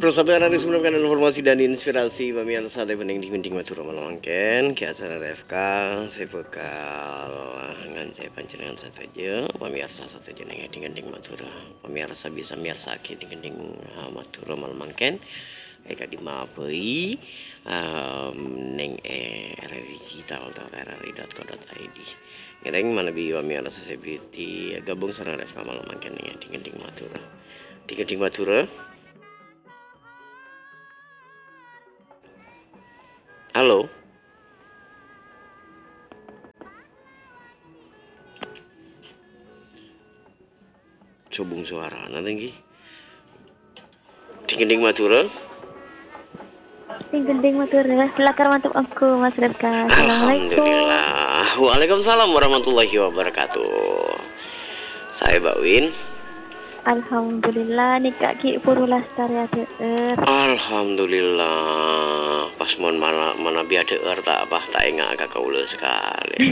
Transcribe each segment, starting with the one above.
Persatu hari sebelumkan informasi dan inspirasi pemirsa teh bening di mending matur malangken kiasan RFK saya bekal ngancai panjenengan sateje pemirsa sateje neng gending matur pemirsa bisa miarsa ki gending matur malangken eka dimapeui neng digital atau rri.co.id ngereng mana bi pemirsa sebiti gabung sareng RFK malangken neng gending matur di gending matur. Halo. Subung suara nanti Gending Madura. Gending Madura, lakar mantap aku Mas Rifka. Assalamualaikum. Alhamdulillah. Waalaikumsalam warahmatullahi wabarakatuh. Saya Mbak Win. Alhamdulillah nikah ki puru lastari adeer. Alhamdulillah. Pas mon mana biade tak apa tak ingat agak kaula sekali.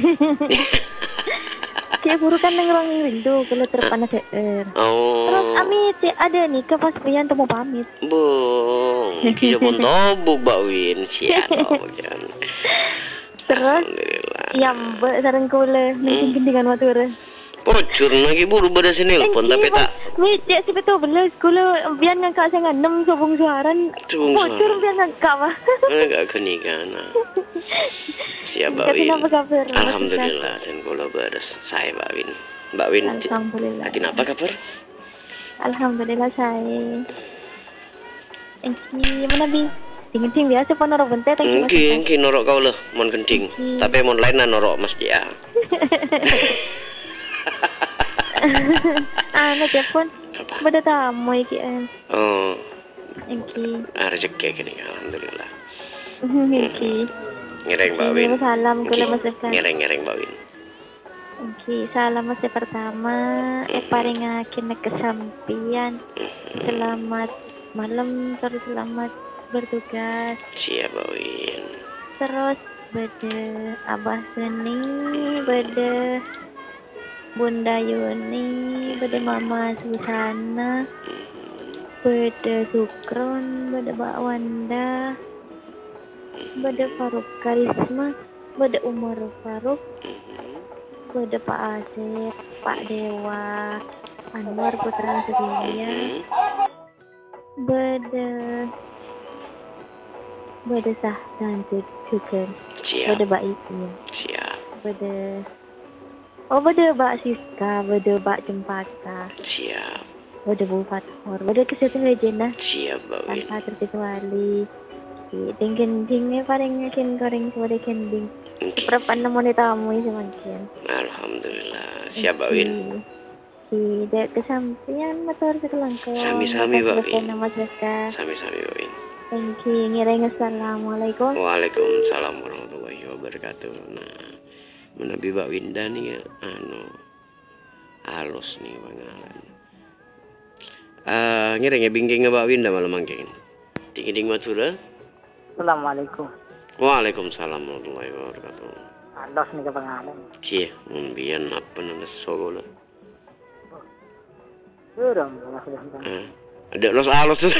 Ki puru kan nengrongi window kalau terpanas adeer. Oh. Terus amit ada nih ke pas pian temu pamit. Bung, kia pun tobuk Mbak Win sia kan. Terus yang sareng kula ning gendingan Madura. Pocur lagi buru pada sini telepon tapi tak. Wih, cek sebetul belas kula biar ngangkat saya 6 sobong suaran. Pocur biar ngangkat mah. Enggak kenikan. Siap Mbak Win. Alhamdulillah dan kula beres saya Mbak Win. Mbak Win. Alhamdulillah. Atin apa kabar? Alhamdulillah saya. Engki mana bi? Tinggi biasa pun norok bentet. Engki norok kau lah, mon kenting. Tapi mon lain norok mas dia. Anak pun pada tamu iki. Oh. Engki. Rezeki kini alhamdulillah. Engki. Ngereng Mbak Win. Salam kula Mas Eka. Ngereng Mbak Win. Engki salam Mas pertama paringaken kesampian. Selamat malam terus selamat bertugas. Siap Mbak Win. Terus bede Abah Seni, bede Bunda Yuni, bede Mama Susana, bede Sukron, bede Mbak Wanda, bede Faruk Karisma, bede Umar Faruk, bede Pak Asep, Pak Dewa, Anwar Putra Surya, bede Sahdan juga, bede Mbak Ibu, bede Mbak Siska, bede Mbak Cempaka, bede Bu Fathor, bede kesehatan legenda, tanpa terkecuali, tinggi paling goreng bede kending, berapa nomor tamu semakin. Alhamdulillah, siap Mbak Win. Tidak kesampian motor sekelangkung. Sami-sami Mbak Win. Sami-sami Mbak Win. Thank you. Ngiring assalamualaikum. Waalaikumsalam warahmatullahi wabarakatuh. Nah, menabi Mbak Winda nih ya, halus nih pangalan. Ngiring ya bingking Mbak Winda malam mangking. Ding Madura. Assalamualaikum. Waalaikumsalam warahmatullahi wabarakatuh. Halus nih kepangalan. Cie, mumbian apa nanda solo lah. Sudah, ada los alos tuh.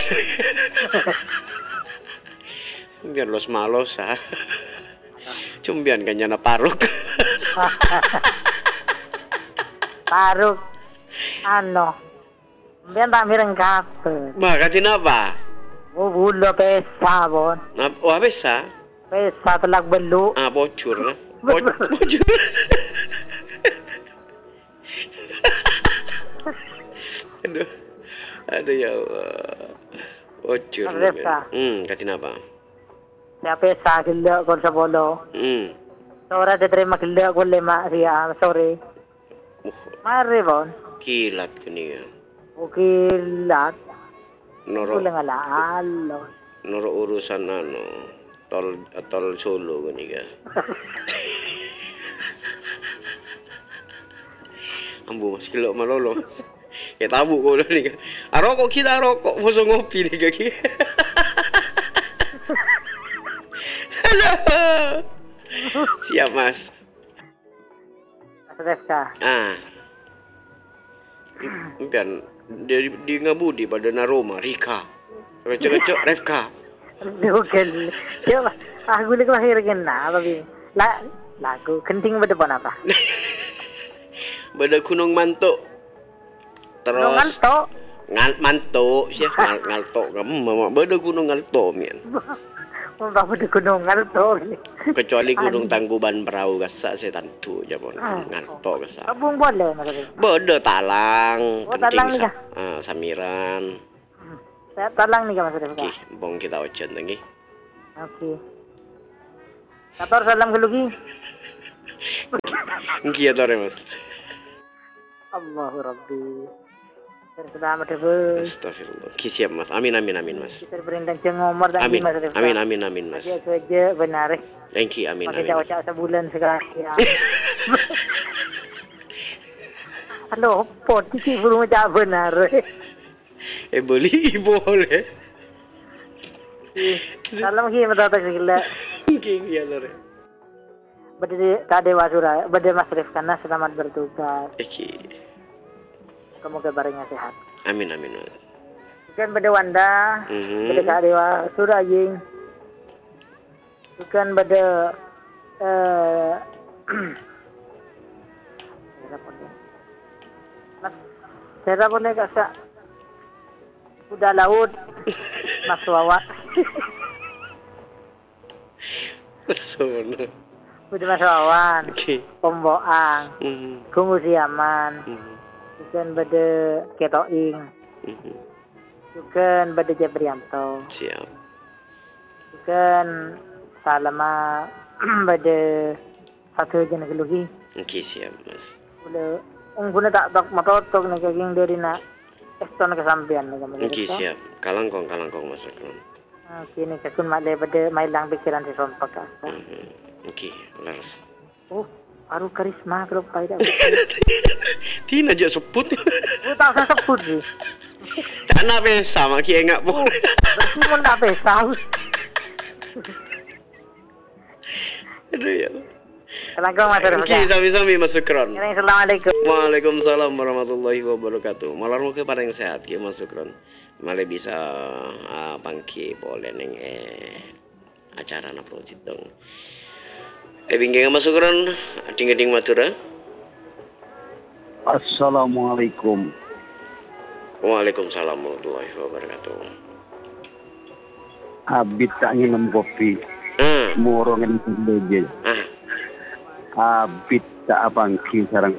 Biar los malos ah. Cumbian kan nyana paruk. Paruk. Biar tak mireng kape. Bah, katin apa? Bulo pesa bon. Wah pesa? Pesa telag belu. Bocor lah. Bocor. Aduh ya Allah. Bocor. Katin apa? Ya pesa gila kon sa bolo. Sora terima gila kon lima siya. Sorry. Mari bon. Kilat kini ya. Kilat. Noro. Alo. Noro urusan tol Solo kini ka. Ambu mas kilo malolo. Ya tabu ko udah nih. Rokok kita rokok, mau ngopi nih kaki. Halo. Siap mas. Impian di ngabudi pada Naroma Rika. Kocok-kocok Refka. Google. Coba aku lagi lahir kena apa bi? Lagu kenting berdepan apa? Beda Gunung Mantuk. Terus Nganto. Mantuk sih, ngalto kamu. Beda Gunung Ngalto mian. Mau apa di gunung nganto? Kecuali Gunung Tangkuban Perahu Gasak saya tentu aja pun ngalto gasak. Abung boleh maksudnya. Beda Talang, Oh, Kenting Talang nih kah? Samiran. Saya talang nih maksudnya. Oke, bong kita ocean lagi. Oke. Kator salam ke Lugi. Kia tore mas. Allahu Rabbi. Selamat ya bos. Astagfirullah. Siap mas. Amin mas. Kita berendang ngomor dan Amin. mas. Amin mas. Dia kerja benar. Thank you. Amin. Pakai cawak sebulan sekali. Ya. Halo, pot sih belum cawak benar. boleh. Salam ki mata tak gila. Kia tore. Berde tade wasura, berde Mas Rifkana selamat bertugas. Oke. Semoga barangnya sehat. Amin mas. Bukan berde Wanda, berde tade wasura jing. Bukan berde Saya boleh kasih kuda laut Mas Wawa. Pesona. Kuda Mas Wawan. Oke. Pemboang. Kungu siaman. Bukan bade Ketoing. Bukan bade Jabrianto. Siap. Bukan Salama bade satu jenis lugi. Oke siap mas. Boleh ungguna tak matotok nih kaging dari nak eston kesampian nih kamu. Oke siap. Kalangkong mas Akram. Kini kakun mak daripada mailang pikiran si sompak asa. Oke, laras. Oh, baru karisma kalau pada. Tina aja sebut. Oh, tak usah sebut sih. Cana pesa mak kia enggak pun. Berarti mau tak pesa. Aduh ya. Assalamualaikum Mas Rifka. Oke, sami-sami Mas Sukron. Assalamualaikum. Waalaikumsalam warahmatullahi wabarakatuh. Malar mo ke paling sehat kia Mas Sukron. Male bisa pangki boleh neng acara na project dong. Bingking Mas Sukron, ding-ding Madura. Assalamualaikum. Waalaikumsalam warahmatullahi wabarakatuh. Abit tak minum kopi. Morongan beje. Abit tak abangki sarang.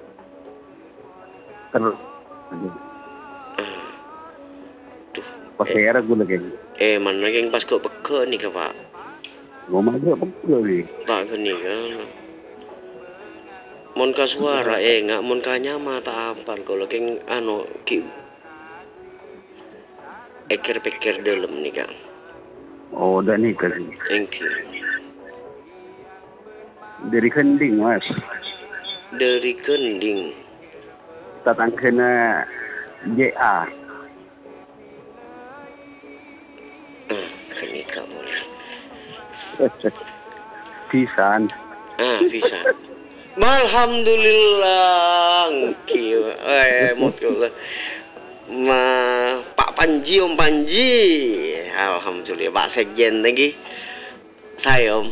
Pakai era gula lagi. Mana yang pas kau peka ni ke Pak? Ngomong aja betul ni. Tak ke ni kan? Mon ka suara ngak mon ka nyama tak apal kalau keng ki eker-peker dalam ni kan. Oh, dah ni kan. Thank you. Dari kending mas. Dari kending. Tatang kena JA. Kini kamu ni. Pisan. Bisa. Alhamdulillah. Kiu. Motullah. Pak Panji, Om Panji. Alhamdulillah Pak Sekjen lagi. Saya Om.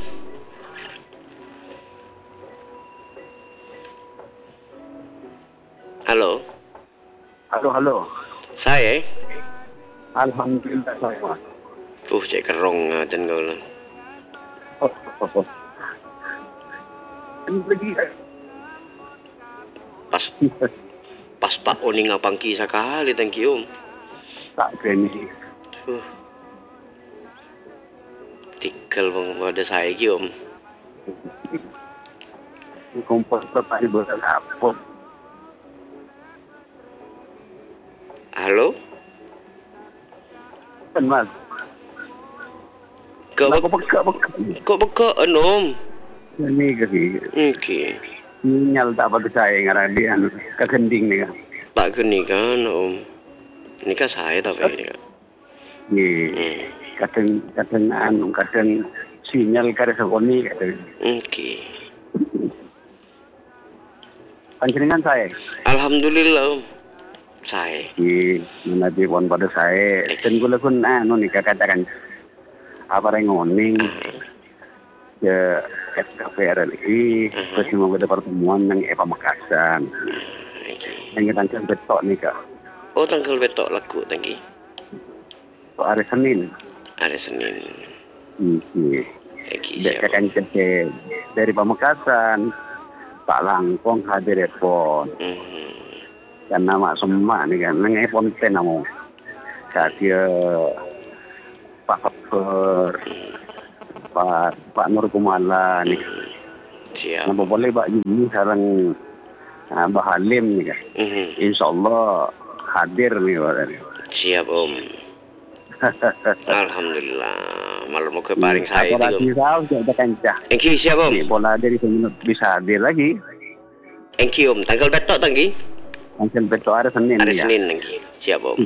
Halo. Halo. Saya. Alhamdulillah saya. Cek kerong dan kau lah. Lagi. Pas tak oni ngapangki sekali, thank you Om. Tak kena. Tikal bang pada saya ki Om. Kompos tak di bawah apa. Halo? Mas. Kok beka Om? Ini kasi. Okey. Nyal tak apa saya ngarang dia kekending ni kan. Tak keni kan Om. Ini kan saya tak ini kan. Ye. Kadang sinyal kada sekoni kadang. Okey. Panjenengan saya. Alhamdulillah Om. Saya. Nanti pon pada saya. Dan gula kun nih katakan apa yang ngoning ke FKPRLI terus mau ada pertemuan yang Pamekasan. Yang tanggal betok nih kak. Oh tanggal betok laku tangki. Hari Senin. Hari Senin. Dekat dari Pamekasan, Pak Langkong hadir pon. Karena mak semua nih kan, neng pon tenamo. Saat dia Pak Faktor, Pak Nur Kumala nih. Siap. Nah boleh Pak Juni sekarang Mbak Halim nih kan. Insya Allah hadir nih Pak. Siap Om. Alhamdulillah. Malam mau ke paring saya itu Om. Thank you siap Om. Bola dari sini bisa hadir lagi. Thank you Om. Tanggal betok tanggi. Tanggal betok hari Senin. Hari Senin tanggi. Siap Om.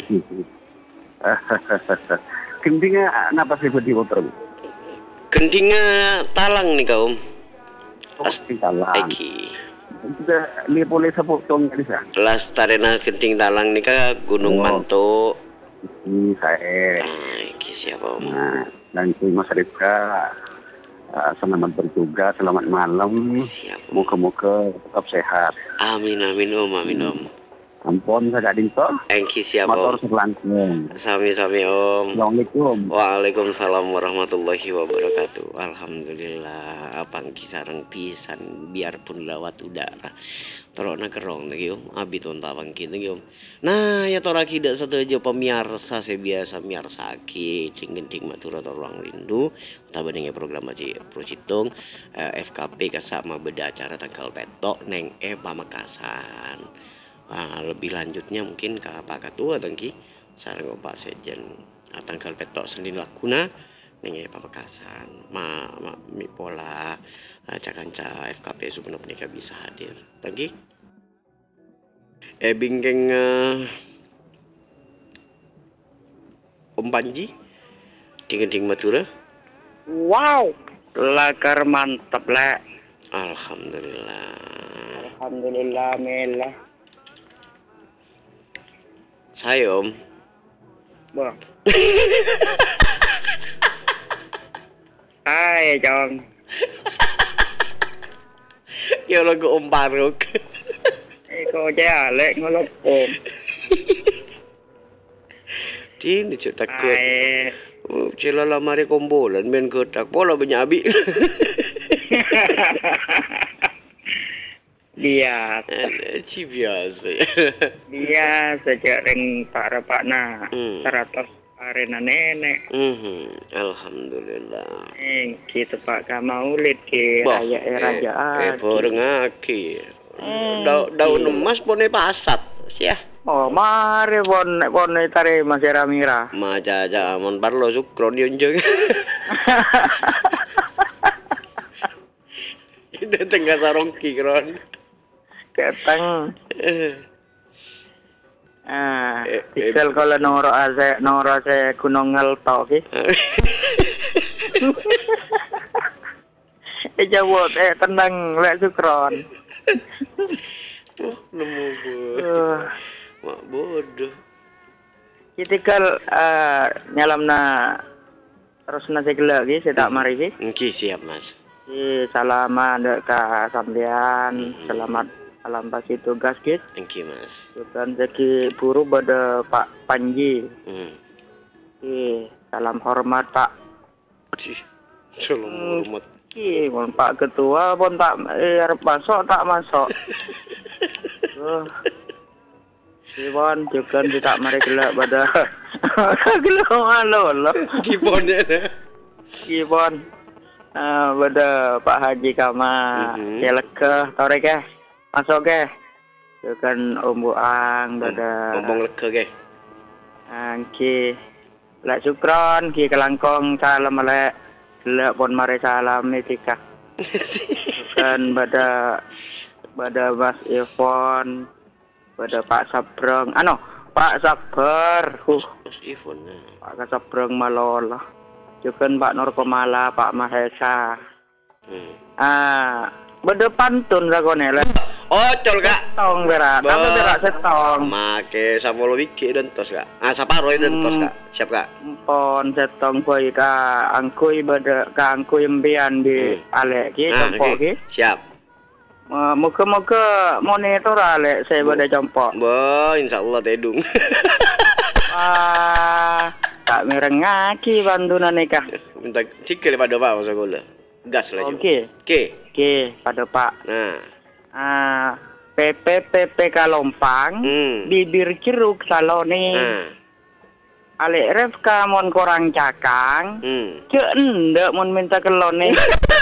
Kendingnya apa sih buat motor? Kendingnya talang nih kau Om. Talang. Kita lihat boleh sebut tong bisa. Las tarena kenting talang nih kak Gunung Manto. Saya. Siapa Om? Nah, dan Mas Rifka selamat bertugas, selamat malam. Siap. Moga-moga tetap sehat. Amin amin Om, amin Om. Ampun saya dinto. Thank you siap Motor Om. selangsung. Sami-sami Om. Assalamualaikum. Waalaikumsalam warahmatullahi wabarakatuh. Alhamdulillah apang kisarang pisan biarpun lewat udara. Torona kerong lagi Om. Abi tonta abang kita Om. Nah ya tora tidak satu aja pemiarsa biasa miarsa ki ting matura ruang rindu. Tabandingnya program aja Procitung FKP kasama beda acara tanggal betok neng Pamekasan. Lebih lanjutnya mungkin ke Pak Ketua tangki sareng Pak Sejen tanggal betok Senin lakuna ning Pamekasan mi pola cakanca FKP Sumenep nika bisa hadir tangki bingkeng Om Panji ding Madura. Wow, lakar mantap lah. Alhamdulillah. Alhamdulillah melah. Saya Om. Bang. Hai Jong. Ya lagu Om Baruk. Iko jale ngolok Om. Ini cetak ke. Cila lamari kombolan main ketak bola banyak abi. Biasa. Biasa. Biasa jarang para pakna. 100 arena nenek. Alhamdulillah. Kita Pak Maulid ke raja. Ngaki. Daun emas pone pasat. Ya. Oh, mari bon tari Mas Ramira. Maja mon parlo sukron yon jeng. Dateng ka sarongki kron. Ketang. Tikal kalau noro ase gunung ngelto ki. Jawab tenang lek sukron. Nemu bodoh. Mak bodoh. Tikal nyalamna terus nasi gila ki saya tak mari ki. Nki siap Mas. Salaman ka sampean, selamat alam pasti tugas ki. Thank you Mas. Dan zaki buru pada Pak Panji. Salam hormat Pak. Salam hormat. Mon Pak Ketua pun tak masuk tak masuk. Kibon juga tidak mari gelak pada gelak malu loh. Kibon ya. Kibon pada Pak Haji Kama ya lega tore ke masuk ke juga Om Buang pada ngomong lega ke ki lek sukron ki kelangkong salam lek gelak pun mari salam tika kan pada Mas Ivon pada Pak Sabreng Pak Sabar Mas Ivon Pak Sabreng malolah juga Pak Nur Kumala Pak Mahesa beda pantun sakone le Ocol kak. Setong berak, tapi berak setong. Make sapolo wiki dan tos kak. Saparo dan tos kak. Siap kak. Pon setong boy ka angkui bade ka angkui embian di alek ki compok ki. Siap. Muka-muka monitor alek saya bade compok. Insyaallah tedung. Tak merengaki bantunan nikah. Minta tikil pada pak masa gula. Gas lah Oke. Pada Pak. Nah. PP Kalompang, bibir ceruk salone. Alek Refka mon korang cakang. Cek ndak mon minta kelone.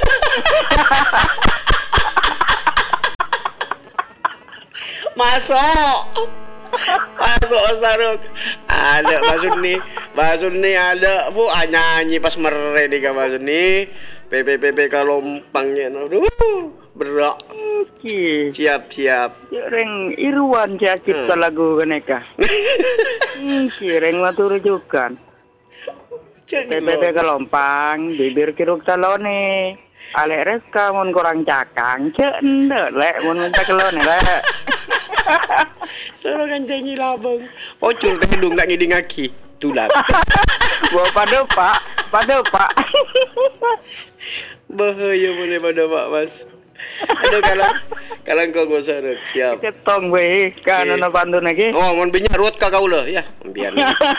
Masuk Mas Baruk. Ada Masun nih ada bu nyanyi pas mere nih Kak Masun nih. PP Kalompangnya aduh berak. Siap. Reng Irwan jakit lagu keneka. Reng matur rujukan. PP Kalompang, bibir kiruk salone. Alek Reska mun kurang cakang, cek ndek lek mun minta kelone lek. Suruh kan janji labang. Pocul tedung gak ngiding aki. Tulat. Bawa pada Pak. Bahaya boleh pada Pak Mas. Aduh kalau kau gua sarek siap. Ketong we kan ana pandu lagi. Oh, mun binyarut ka kaula ya. Biar.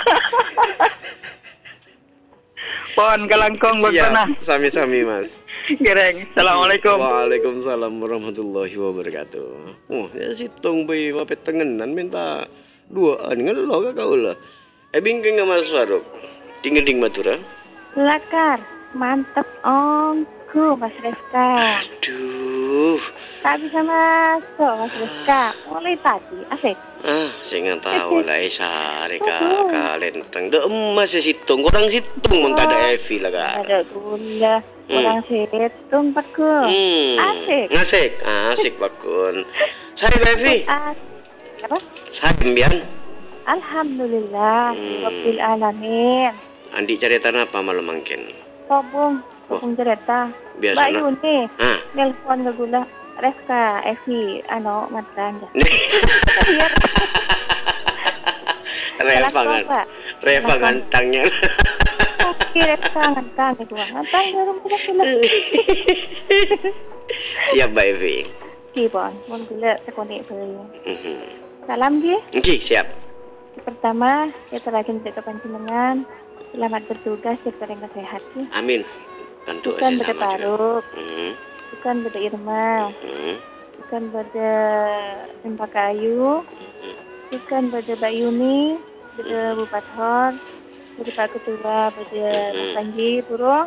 Pon kalangkong buat sana. Sami-sami Mas. Gereng. Assalamualaikum. Waalaikumsalam warahmatullahi wabarakatuh. Ya sitong bae wape tengenan minta duaan ngelo ka kaula. Bingkeng Mas Faruk. Ding matura. Lakar, mantep ongku Mas Reska. Aduh. Tak bisa masuk Mas Reska. Mulai tadi, asik. Saya nggak tahu lah sehari kalian tentang dek emas situng kurang situng mentah ada Evi lah kak. Ada gula, kurang situng pakun. Asik pakun. Saya Evi. Apa? Saya Mbian. Alhamdulillah, Rabbil alamin. Andi cerita apa malam mungkin? Sobung cerita. Biasa. Mbak Yuni, nelpon ke gula. Reska, Evi, mantan. Reva gantangnya. Oke, Reska ngantang itu. Ngantang dalam gula. Siap, Mbak Evi. Bon, mun gula sekonek beli. Salam dia. Oke, siap. Pertama, kita lagi menjaga panjenengan. Selamat bertugas dan sehat. Amin. Bantu bukan saya pada sama Faruk, juga. bukan pada Irma, bukan pada Kayu, bukan pada Mbak Yuni, pada Bu Pathor, pada Pak Ketua, pada Mas Panji Puro,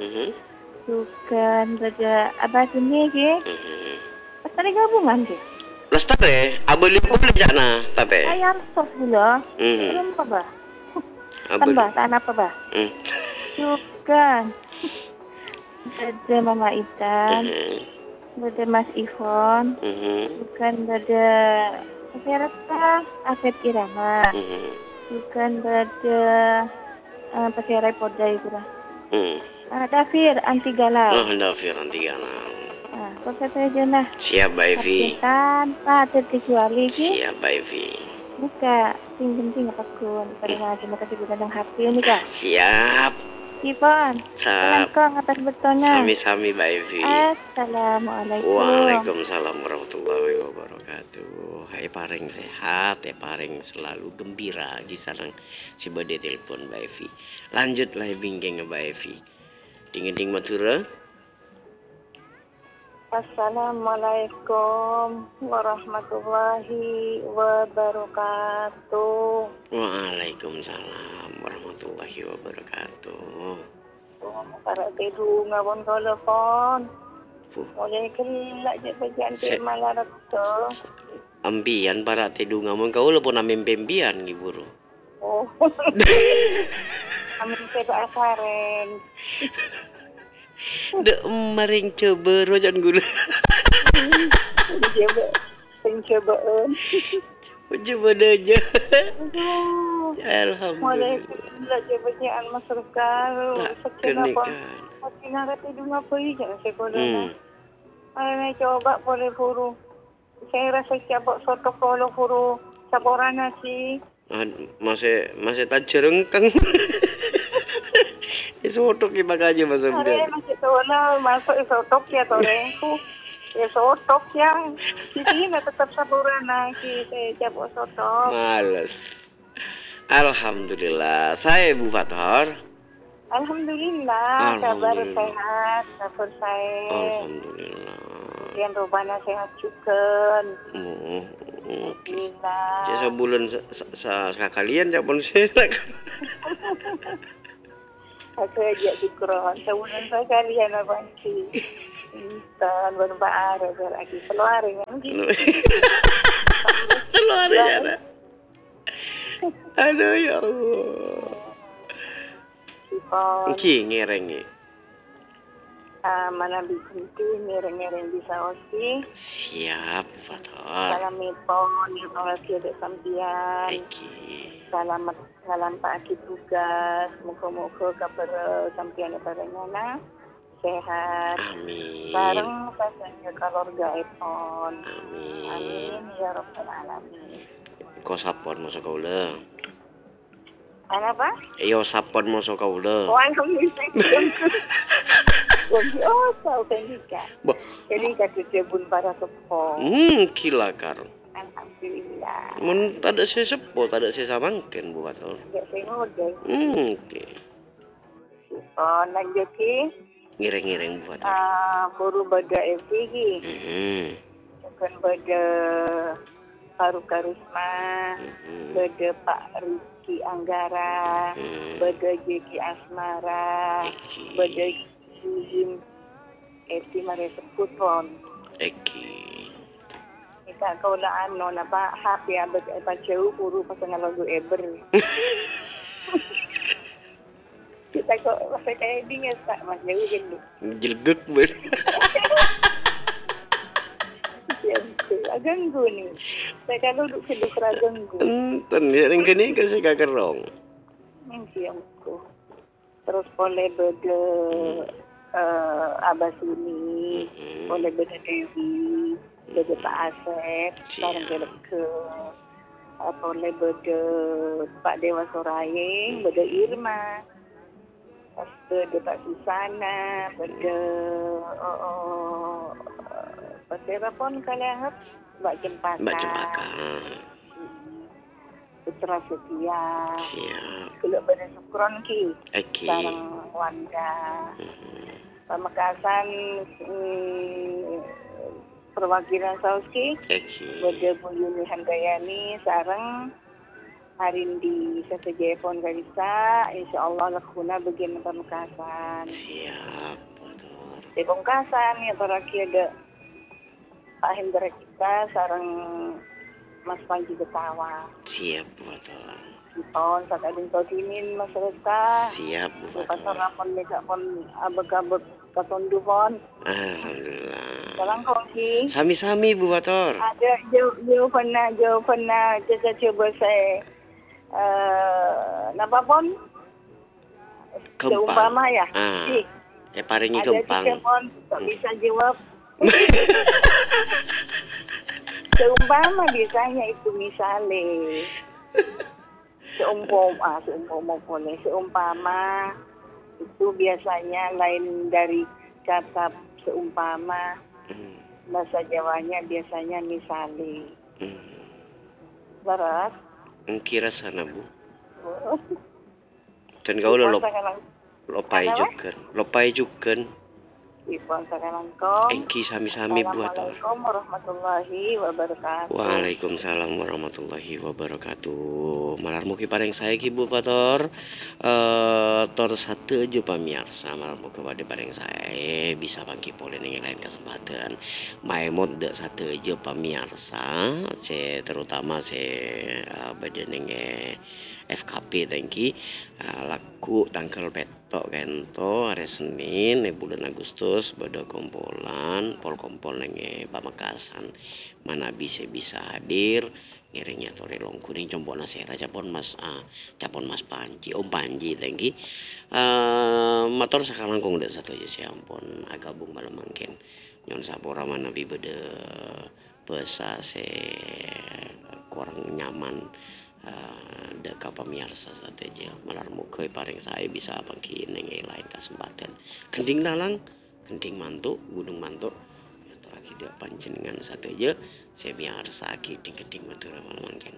bukan pada Abah Sini, Lestari gabungan ke? Lestari, abeli boleh jana, tapi. Ayam sos dulu, belum apa bah? Tambah, tanah apa bah? Bukan. Ada Mama Itan, ada Mas Ivon, bukan ada Peserta Afet Irama, bukan ada Peserai Podai pura. Dafir Anti Galau. Dafir Anti Galau. Kok saja nah. Siap, Mbak Evi. Tanpa terkecuali. Siap, Mbak Evi. Muka, penting apa kun? Terima kasih gudang HP ini kak. Siap. Ivon, Kang atas betulnya. Sami-sami Mbak Evi. Assalamualaikum. Waalaikumsalam warahmatullahi wabarakatuh. Hai paring sehat, paring selalu gembira gisanang si bade telepon Mbak Evi. Lanjut lah bingkeng Mbak Evi. Ding matura. Assalamualaikum warahmatullahi wabarakatuh. Waalaikumsalam warahmatullahi wabarakatuh. Para tidur ngabon telepon. Mulai kelak je bagian malam tu. Ambian para tidur ngabon kau lepon amim pembian giburu. Oh. Amin peba asaren. Dek maring coba rojan gula. Coba aja. Alhamdulillah. Mulai jabatan masyarakat. Kenikan. Pina kata dulu apa jangan sekolah. Ay coba boleh buru. saya rasa cabok soto kolo furu saborana sih. Masih tak jerengkang. Sotok ki bagaja masam Are dia. masih tahu masuk sotok ya torengku. Ya sotok yang sini tetap saborana ki saya cabok soto. Males. Alhamdulillah. Saya Bu Fathor. Alhamdulillah, kabar Alhamdulillah. sehat, kabar saya. Alhamdulillah. Yang rupanya sehat juga. Oh, oke. Alhamdulillah. Saya sebulan sekalian japon saya. Aku ajak syukron. Sebulan sekali ya nabanci. Intan berbaar lagi keluarin kan gitu. Keluar ya. Aduh ya Allah. Sipon. Ki ngerengi. Mana bikinti ngereng-ngereng bisa osi. Siap Fathor. Salam mipon, yang lagi ada sampian. Eki. Selamat ngalampaki tugas. Muka-muka kabar sampian barengana. Sehat. Amin. Bareng pasannya keluarga Epon. Amin. Amin ya rabbal alamin. Kau sapon masuk kau le. Apa? Yo sapon masuk kau le. Oh, alhamdulillah. Oh, tahu kan nikah. Bah. Jadi kata jebun para sepuh. Kilakar. Alhamdulillah. Mun tak ada saya sepo, tak ada saya samangken Bu Fathor. Gak saya ngode. Oke. Oh, lanjut ki. Ngiring-ngiring Bu Fathor. Buru bada FG. Bukan bada Faru Karisma. Bada Pak Rizky Anggara. Bada Jeki Asmara. Eki. Bada Jim Eti Maria Seputron. Eki. Ika kau na ano na ba happy abad pa jauh puro pasangan lagu ever. Kita kok masih kayak dingin tak mas jauh gitu. Jelgek ber. Aganggu nih. Saya kalau duduk keduk raganggu. Enten ya ring kene kasih kakerong. Siangku. Terus boleh beda Abah Suni, boleh beda Dewi, beda Pak Asep, sekarang belok ke boleh beda Pak Dewa Sorayeng, beda Irma, beda Pak Susana, beda beda pun kalian Mbak Cempaka. Mbak Cempaka. Putra Setia. Siap. Kalau pada Sukron ki. Eki. Sarang Wanda. Pamekasan perwakilan Sauski. Eki. Pada Bu Yuni Handayani sarang Harindi Sasejepon Garisa. InsyaAllah lakuna bagian Pamekasan. Siap. Betul. Di Pamekasan ya terakhir ada Pak Hendra kita sarang Mas Panji Betawa. Siap betul. Tahun saat ada kau timin masyarakat. Siap Pasal betul. rapon mereka pun abek-abek katondu pon. Alhamdulillah. Sekarang kau ki. Sami-sami Bu Fathor. Ada jauh pernah coba saya napa pon? Kempang. Seumpama ya. Si. Paringi Ada kempang. tiga pon tak bisa jawab. Seumpama biasanya itu misalnya seumpama boleh seumpama itu biasanya lain dari kata seumpama bahasa Jawanya biasanya misalnya berat Kira sana Bu. Dan kau lopai juga. Ipon sekarang kau. Engki sami-sami Bu Fathor. Assalamualaikum warahmatullahi wabarakatuh. Waalaikumsalam warahmatullahi wabarakatuh. Malar muki pareng saya ki Bu Fathor. Tor satu aja pamirsa malar muki pada pareng saya bisa bangki polen yang lain kesempatan. Maemot dak satu aja pamirsa. Saya terutama saya badan FKP tangki laku tanggal petok kento hari Senin bulan Agustus pada kompolan pol kompol nenge Pamekasan mana bisa hadir ngiringnya tore long kuning jompona sera capon mas Panji Om Panji tangki motor sekarang kong dak satu aja si ampun agabung malam mungkin nyon sapora mana bi beda basa kurang nyaman deka pamiarsa sateja malar mukeun paring saya bisa pangkin yang lain kesempatan kending talang kending mantu gunung mantu ya terakhir panjenengan sateja saya miarsa kiting-kiting matur malaman